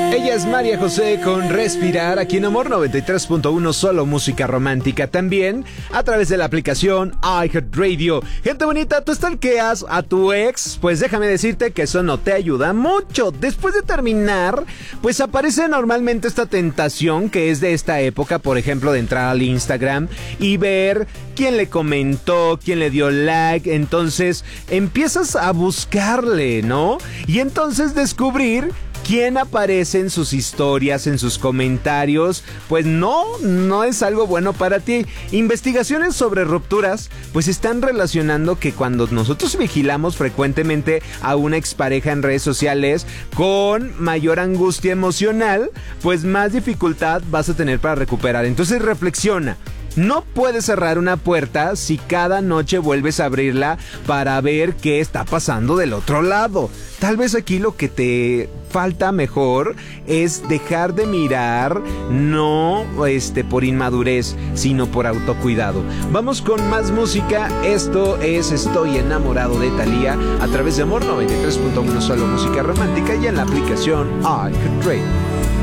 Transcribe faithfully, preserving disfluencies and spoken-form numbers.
Ella es María José con Respirar, aquí en Amor noventa y tres punto uno, solo música romántica. También a través de la aplicación iHeartRadio. Gente bonita, tú stalkeas a tu ex, pues déjame decirte que eso no te ayuda mucho. Después de terminar, pues aparece normalmente esta tentación que es de esta época, por ejemplo, de entrar al Instagram y ver quién le comentó, quién le dio like. Entonces empiezas a buscarle, ¿no? Y entonces descubrir quién aparece en sus historias, en sus comentarios, pues no, no es algo bueno para ti. Investigaciones sobre rupturas, pues están relacionando que cuando nosotros vigilamos frecuentemente a una expareja en redes sociales con mayor angustia emocional, pues más dificultad vas a tener para recuperar. Entonces reflexiona. No puedes cerrar una puerta si cada noche vuelves a abrirla para ver qué está pasando del otro lado. Tal vez aquí lo que te falta mejor es dejar de mirar, no este, por inmadurez, sino por autocuidado. Vamos con más música. Esto es Estoy enamorado de Thalía a través de Amor noventa y tres punto uno, solo música romántica, y en la aplicación iHeartRadio.